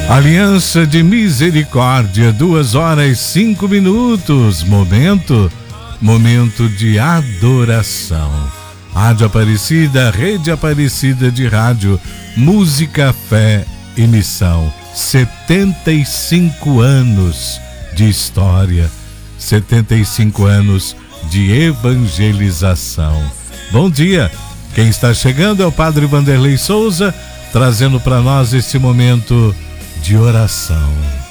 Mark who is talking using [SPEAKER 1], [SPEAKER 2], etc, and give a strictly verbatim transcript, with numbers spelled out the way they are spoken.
[SPEAKER 1] Aliança de Misericórdia, duas horas cinco minutos. Momento, momento de adoração. Rádio Aparecida, Rede Aparecida de Rádio, Música, Fé e Missão. setenta e cinco anos de história, setenta e cinco anos de evangelização. Bom dia, quem está chegando é o Padre Vanderlei Souza, trazendo para nós esse momento de oração.